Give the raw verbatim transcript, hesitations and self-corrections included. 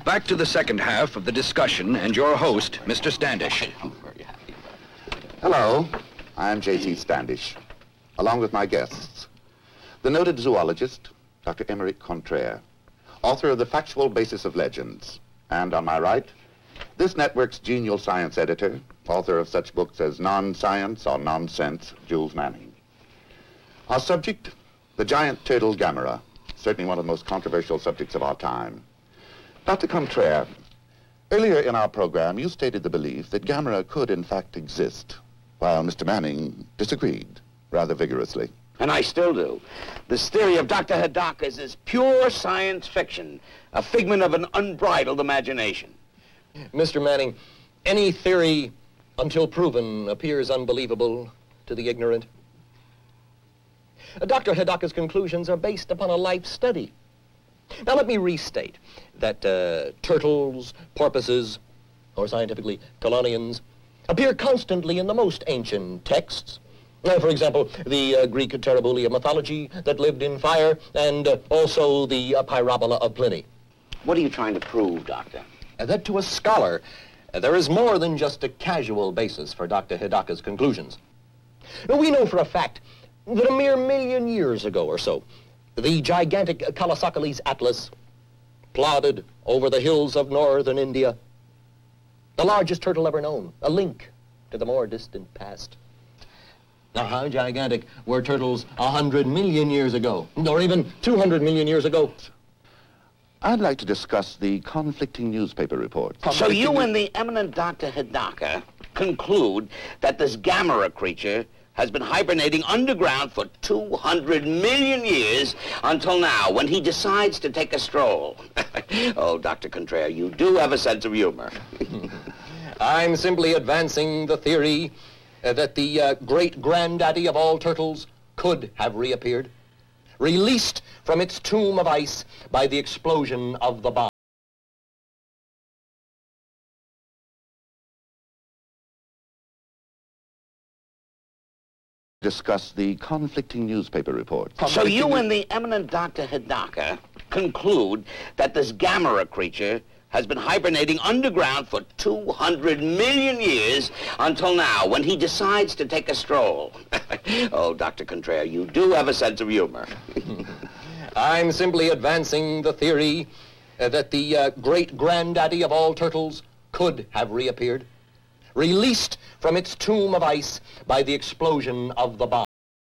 Back to the second half of the discussion and your host, Mister Standish. Hello, I'm J C Standish, along with my guests. The noted zoologist, Doctor Emeric Contraire, author of The Factual Basis of Legends. And on my right, this network's genial science editor, author of such books as Non-Science or Nonsense, Jules Manning. Our subject, the giant turtle Gamera, certainly one of the most controversial subjects of our time. Doctor Contraire, earlier in our program, you stated the belief that Gamera could in fact exist, while Mister Manning disagreed rather vigorously. And I still do. This theory of Doctor Hidaka's is pure science fiction, a figment of an unbridled imagination. Mister Manning, any theory, until proven, appears unbelievable to the ignorant. Doctor Hidaka's conclusions are based upon a life study. Now let me restate that uh, turtles, porpoises, or scientifically, chelonians, appear constantly in the most ancient texts. Uh, for example, the uh, Greek Terribulia mythology that lived in fire, and uh, also the uh, Pyrobola of Pliny. What are you trying to prove, Doctor? Uh, that to a scholar, uh, there is more than just a casual basis for Doctor Hidaka's conclusions. Now, we know for a fact that a mere million years ago or so, the gigantic Kalasakalis Atlas plodded over the hills of northern India, the largest turtle ever known, a link to the more distant past. Now, how gigantic were turtles a hundred million years ago, or even two hundred million years ago? I'd like to discuss the conflicting newspaper reports. So you and the eminent Doctor Hidaka conclude that this Gamera creature has been hibernating underground for two hundred million years until now, when he decides to take a stroll. Oh, Doctor Contraire, you do have a sense of humor. I'm simply advancing the theory uh, that the uh, great-granddaddy of all turtles could have reappeared, released from its tomb of ice by the explosion of the bomb. Discuss the conflicting newspaper reports. So you and the eminent Doctor Hidaka conclude that this Gamera creature has been hibernating underground for two hundred million years until now, when he decides to take a stroll. Oh, Doctor Contraire, you do have a sense of humor. I'm simply advancing the theory uh, that the uh, great-granddaddy of all turtles could have reappeared, released from its tomb of ice by the explosion of the bomb.